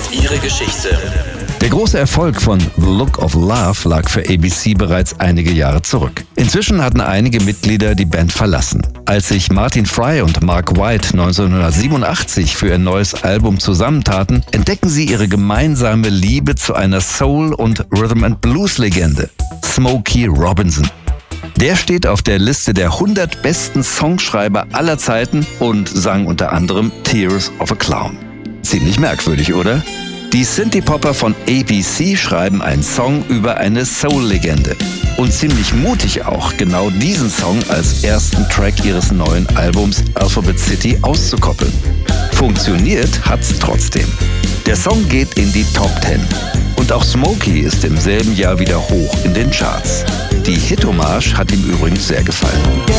ihre Geschichte. Der große Erfolg von The Look of Love lag für ABC bereits einige Jahre zurück. Inzwischen hatten einige Mitglieder die Band verlassen. Als sich Martin Fry und Mark White 1987 für ihr neues Album zusammentaten, entdecken sie ihre gemeinsame Liebe zu einer Soul- und Rhythm-and-Blues-Legende, Smokey Robinson. Der steht auf der Liste der 100 besten Songschreiber aller Zeiten und sang unter anderem Tears of a Clown. Ziemlich merkwürdig, oder? Die Synthie-Popper von ABC schreiben einen Song über eine Soul-Legende. Und ziemlich mutig auch, genau diesen Song als ersten Track ihres neuen Albums Alphabet City auszukoppeln. Funktioniert hat's trotzdem. Der Song geht in die Top 10. Und auch Smokey ist im selben Jahr wieder hoch in den Charts. Die Hit-Hommage hat ihm übrigens sehr gefallen.